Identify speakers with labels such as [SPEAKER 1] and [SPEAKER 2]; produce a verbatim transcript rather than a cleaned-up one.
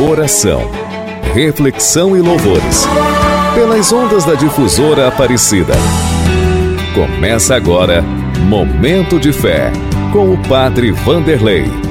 [SPEAKER 1] oração, reflexão e louvores, pelas ondas da Difusora Aparecida. Começa agora Momento de Fé, com o Padre Vanderlei.